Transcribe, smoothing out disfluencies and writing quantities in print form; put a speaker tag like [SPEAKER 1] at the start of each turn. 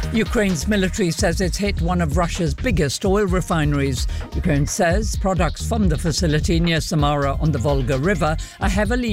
[SPEAKER 1] Ukraine's military says it's hit one of Russia's biggest oil refineries. Ukraine says products from the facility near Samara on the Volga River are heavily